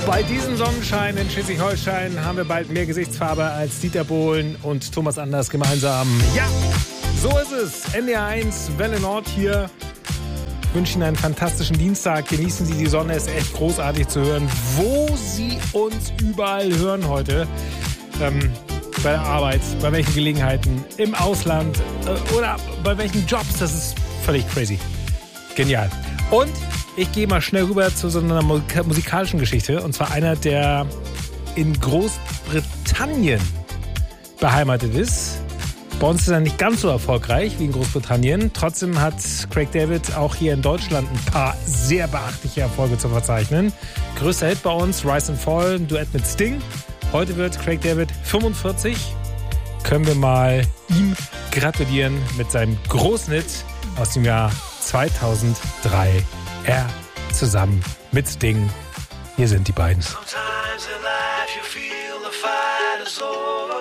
Bei diesem Sonnenschein in Schleswig-Holstein haben wir bald mehr Gesichtsfarbe als Dieter Bohlen und Thomas Anders gemeinsam. Ja, so ist es. NDR1, Welle Nord hier. Wünschen einen fantastischen Dienstag. Genießen Sie die Sonne. Es ist echt großartig zu hören, wo Sie uns überall hören heute. Bei der Arbeit, bei welchen Gelegenheiten, im Ausland oder bei welchen Jobs. Das ist völlig crazy. Genial. Und ich gehe mal schnell rüber zu so einer musikalischen Geschichte. Und zwar einer, der in Großbritannien beheimatet ist. Bei uns ist er nicht ganz so erfolgreich wie in Großbritannien. Trotzdem hat Craig David auch hier in Deutschland ein paar sehr beachtliche Erfolge zu verzeichnen. Größter Hit bei uns, Rise and Fall, ein Duett mit Sting. Heute wird Craig David 45. Können wir mal ihm gratulieren mit seinem großen Hit aus dem Jahr 2003. Er zusammen mit Sting. Hier sind die beiden. Sometimes in life you feel the fight is over.